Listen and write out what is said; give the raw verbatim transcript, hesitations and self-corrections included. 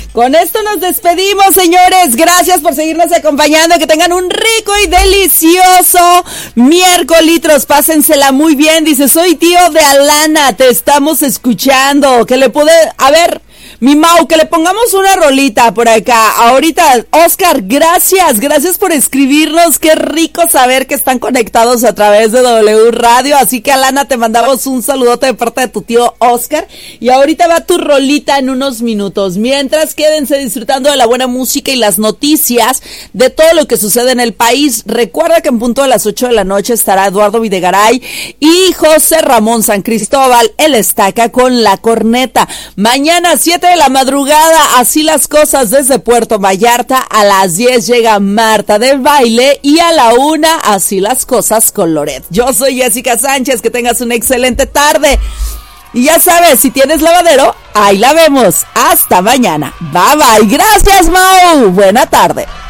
Con esto nos despedimos, señores. Gracias por seguirnos acompañando. Que tengan un rico y delicioso miércoles. Pásensela muy bien. Dice, soy tío de Alana. Te estamos escuchando. Que le puede... A ver... Mi Mau, que le pongamos una rolita por acá. Ahorita, Oscar, gracias, gracias por escribirnos. Qué rico saber que están conectados a través de W Radio. Así que, Alana, te mandamos un saludote de parte de tu tío Oscar. Y ahorita va tu rolita en unos minutos. Mientras, quédense disfrutando de la buena música y las noticias de todo lo que sucede en el país. Recuerda que en punto de las ocho de la noche estará Eduardo Videgaray y José Ramón San Cristóbal, el Estaca, con la corneta. Mañana, siete de la madrugada, así las cosas desde Puerto Vallarta. A las diez llega Marta del Baile y a la una, así las cosas con Loret. Yo soy Jessica Sánchez, que tengas una excelente tarde. Y ya sabes, si tienes lavadero, ahí la vemos. Hasta mañana. Bye bye. Gracias, Mau. Buena tarde.